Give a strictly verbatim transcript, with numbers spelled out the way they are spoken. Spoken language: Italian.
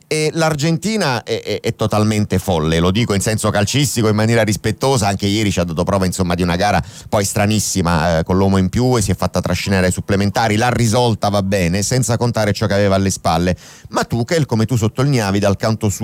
E l'Argentina è, è, è totalmente folle, lo dico in senso calcistico in maniera rispettosa. Anche ieri ci ha dato prova insomma di una gara poi stranissima, eh, con l'uomo in più, e si è fatta trascinare ai supplementari, l'ha risolta, va bene, senza contare ciò che aveva alle spalle. Ma Tuchel, come tu sottolineavi, dal canto suo